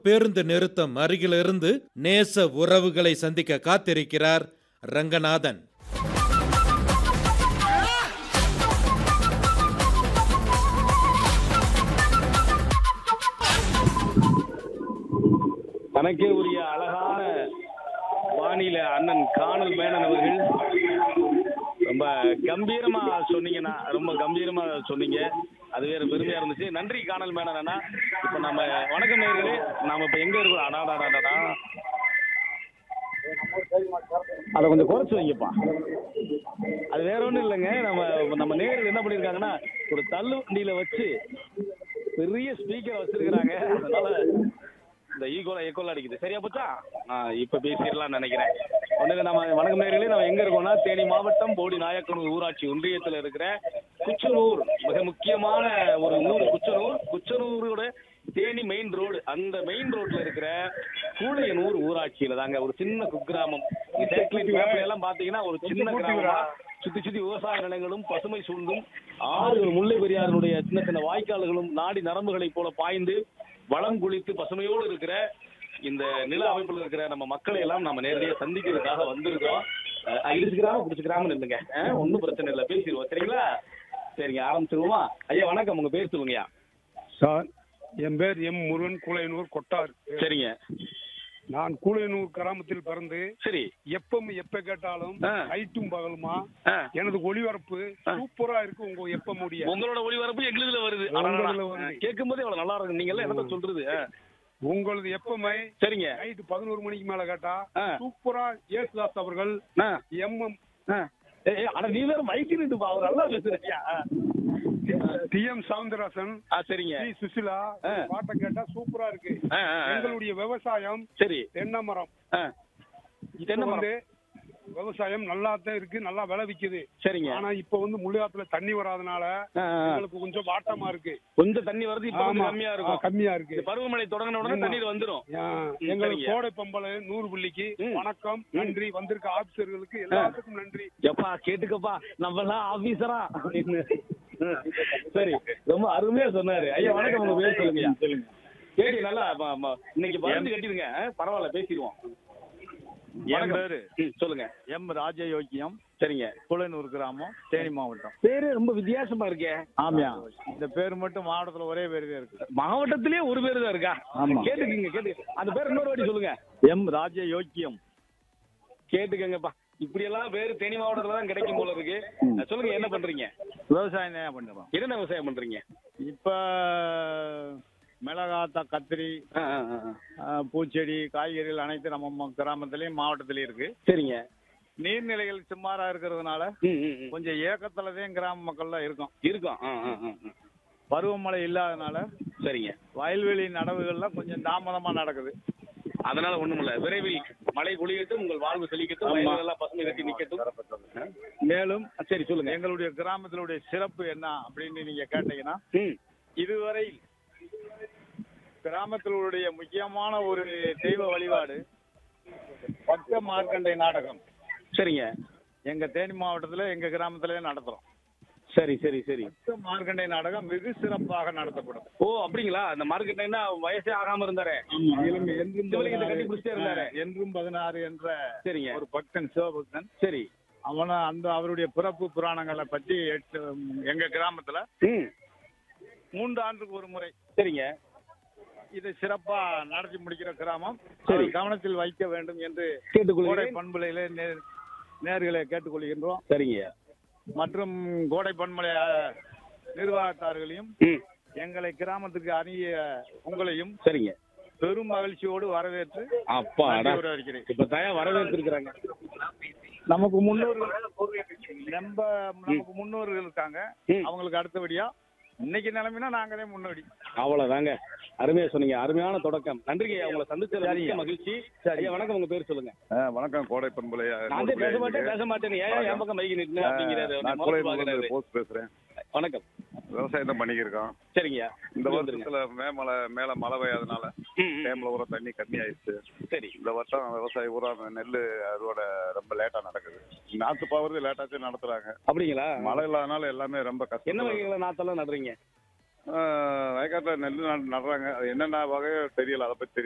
பேருந்து நிறுத்தம் அருகிலிருந்து நேச உறவுகளை சந்திக்க காத்திருக்கிறார் ரங்கநாதன். தனக்கே உரிய அழகான வானிலை அண்ணன் காணல் மேனன் அவர்கள் ரொம்ப கம்பீரமா சொன்னீங்கன்னா, ரொம்ப கம்பீரமா சொன்னீங்க. அது வேற பெருமையா இருந்துச்சு. நன்றி காணல் மேனன் அண்ணா. இப்ப நம்ம வணக்கம் நேயர்களே, நாம இப்ப எங்க இருக்கோம்? அடாடாடாடா, அதை கொஞ்சம் குறைச்சு வைங்கப்பா. அது வேற ஒண்ணும் இல்லைங்க. நம்ம நேயர்கள் என்ன பண்ணிருக்காங்கன்னா, ஒரு தள்ளு வண்டியில வச்சு பெரிய ஸ்பீக்கர் வச்சிருக்கிறாங்க. அதனால இந்த ஈகோல அடிக்குது. சரியா போச்சா? இப்ப பேசிடலாம் நினைக்கிறேன். ஒண்ணு நம்ம வணக்கம் நேயர்களே, நம்ம எங்க இருக்கோம்னா தேனி மாவட்டம் போடி நாயக்கனூர் ஊராட்சி ஒன்றியத்துல இருக்கிற குச்சனூர், மிக முக்கியமான ஒரு ஊர் குச்சனூரோட தேனி மெயின் ரோடு. அந்த மெயின் ரோட்ல இருக்கிற கூழையனூர் ஊராட்சியில தாங்க ஒரு சின்ன குக்கிராமம். சேட்டலைட் மேப்ல எல்லாம் பாத்தீங்கன்னா ஒரு சின்ன கிராமம், சுத்தி விவசாய நிலங்களும் பசுமை சூழ்ந்தும் ஆறுகள், முல்லை பெரியாருடைய சின்ன சின்ன வாய்க்கால்களும் நாடி நரம்புகளை போல பாய்ந்து வளம் குளித்து பசுமையோடு இருக்கிற இந்த நில அமைப்புல இருக்கிற நம்ம மக்களை எல்லாம் நம்ம நேரடியாக சந்திக்கிறதுக்காக வந்திருக்கோம். இடிச்சுக்கிறாம பிடிச்சுக்கிறாம இல்லைங்க, ஒன்றும் பிரச்சனை இல்லை, பேசிடுவோம். சரிங்களா? சரிங்க, ஆரம்பிச்சிருவோமா? ஐயா வணக்கம், உங்க பேர் சொல்லுங்கய்யா. சார், என் பேர் எம் முருகன், கூழையனூர் கொட்டார். சரிங்க. நான் கூழையனூர் கிராமத்தில் பிறந்து சரி, எப்ப கேட்டாலும் நைட்டும் பகலுமா எனது ஒளிபரப்பு சூப்பரா இருக்கு. உங்க எப்ப முடியும் உங்களோட ஒளிபரப்பு எங்களுதுல வருது. கேட்கும் போதே அவ்வளவு நல்லா இருக்கு. நீங்க எல்லாம் என்ன சொல்றது? உங்களது எப்பவுமே சரிங்க நைட்டு 11 மணிக்கு மேல கேட்டா சூப்பரா ஏசுதாஸ் அவர்கள் எம்எம் நீ வேற மைக்கு நின்று அவர் நல்லா பேசுறியா? டிஎம் சவுந்தரராஜன், சரிங்க, சுசிலா பாட்டை கேட்டா சூப்பரா இருக்கு. எங்களுடைய விவசாயம் சரி தென்னை மரம். வந்து விவசாயம் நல்லா தான் இருக்கு, நல்லா விளைவிக்குது. சரிங்க. ஆனா இப்ப வந்து முள்ளியாத்துல தண்ணி வராதனால எங்களுக்கு கொஞ்சம் வாட்டமா இருக்கு. கொஞ்சம் தண்ணி வருது, இப்ப கம்மியா இருக்கு. பருவமழை தொடங்கின உடனே தண்ணீர் வந்துடும். எங்களுக்கு கோடை பம்பளை 100 புள்ளிக்கு வணக்கம், நன்றி. வந்திருக்க ஆபீசர்களுக்கு எல்லாத்துக்கும் நன்றி. எப்பா கேட்டுக்கப்பா, நம்ம எல்லாம் ஆபீசரா. சரி, ரொம்ப அருமையா சொன்னாரு. ஐயா வணக்கம், உங்க பேர் சொல்லுங்க. சொல்லுங்க. கேட்டு நல்லா இன்னைக்கு பறந்து கட்டிடுங்க. பரவாயில்ல, பேசிடுவோம். என் பேரு சொல்லுங்க. எம் ராஜயோக்கியம். சரிங்க. கூழையனூர் கிராமம், தேனி மாவட்டம். பேரு ரொம்ப வித்தியாசமா இருக்கே. ஆமியா, இந்த பேரு மட்டும் மாவட்டத்துல ஒரே பேரு தான் இருக்கு. மாவட்டத்திலேயே ஒரு பேரு தான் இருக்கா? ஆமா, கேட்டுக்கீங்க. அந்த பேர் இன்னொரு வாட்டி சொல்லுங்க. எம் ராஜயோக்கியம். கேட்டுக்கங்கப்பா. இப்படி எல்லாம் பேரு தேனி மாவட்டத்துல தான் கிடைக்கும் போல இருக்கு. சொல்லுங்க, என்ன பண்றீங்க? விவசாயம் தான் பண்றோம். என்ன விவசாயம் பண்றீங்க? இப்ப மிளகாத்தா, கத்திரி, பூச்செடி, காய்கறிகள் அனைத்து நம்ம கிராமத்திலயும் மாவட்டத்திலயும் இருக்கு. சரிங்க. நீர்நிலைகள் சுமாரா இருக்கிறதுனால கொஞ்சம் ஏக்கத்துலதான் கிராம மக்கள்லாம் இருக்கும். பருவமழை இல்லாதனால சரிங்க, வயல்வெளி நடவுகள்லாம் கொஞ்சம் தாமதமா நடக்குது. அதனால ஒண்ணும் இல்ல, விரைவில் மழை பொழியட்டும், உங்கள் வாழ்வு செழிக்கட்டும், வயல்களெல்லாம் பசுமை கட்டி நிக்கட்டும். மேலும் சரி சொல்லுங்க, எங்களுடைய கிராமத்தினுடைய சிறப்பு என்ன அப்படின்னு நீங்க கேட்டீங்கன்னா, இதுவரை கிராமத்தினுடைய முக்கியமான ஒரு தெய்வ வழிபாடு பக்த மார்க்கண்டை நாடகம். சரிங்க. எங்க தேனி மாவட்டத்துல எங்க கிராமத்திலே நடத்துறோம். சரி சரி சரி. பக்த மார்க்கண்டை நாடகம் வெகு சிறப்பாக நடத்தப்படும். ஓ அப்படிங்களா? அந்த மார்க்கண்டைனா வயசே ஆகாம இருந்தாரு, கட்டி பிடிச்சே இருந்தாரு. என்றும் 16 என்ற சரிங்க ஒரு பக்தன், சிவபக்தன். சரி. அவருடைய பிறப்பு புராணங்களை பற்றி எங்க கிராமத்துல 3 ஆண்டுக்கு ஒரு முறை சரிங்க இதை சிறப்பா நடத்தி முடிக்கிற கிராமம். கவனத்தில் வைக்க வேண்டும் என்று கோடை பண்பலையில நேர்களை கேட்டுக்கொள்கின்றோம். சரிங்க. மற்றும் கோடை பண்பலை நிர்வாகத்தார்களையும் எங்களை கிராமத்துக்கு அணுகிய உங்களையும் சரிங்க பெரும் மகிழ்ச்சியோடு வரவேற்று இப்ப தயா வரவேற்றிருக்கிறாங்க. நமக்கு முன்னோர்கள் இருக்காங்க, அவங்களுக்கு அடுத்தபடியா இன்னைக்கு நிலைமைனா நாங்களே முன்னோடி. அவ்வளவுதாங்க. அருமையா சொன்னீங்க, அருமையான தொடக்கம். நன்றிங்க, உங்களை சந்திச்ச மகிழ்ச்சி. சரியா வணக்கம், உங்க பேர் சொல்லுங்க. வணக்கம், கோடை பண்பலை. நான் பேச மாட்டேன். என் பக்கம் மைக்கு நிட்டு அப்படிங்கிறாரு. பேசுறேன். வணக்கம். விவசாயம் தான் பண்ணிக்கிருக்கோம். சரிங்க. இந்த வருஷத்துல மேல மழை பெய்யாதனால டேம்ல ஊற தண்ணி கம்மி ஆயிடுச்சு. சரி. இந்த வருஷம் விவசாய ஊரா நெல் அறுவடை ரொம்ப லேட்டா நடக்குது. நாத்து பாவது லேட்டாச்சும் நடத்துறாங்க. அப்படிங்களா? மழை இல்லாதனால எல்லாமே ரொம்ப கஷ்டம். என்ன வகைகளை நாத்தெல்லாம் நடுறீங்க? வயக்காட்டுல நெல் நடுறாங்க. அது என்னென்ன வகையோ தெரியல, அதை பத்தி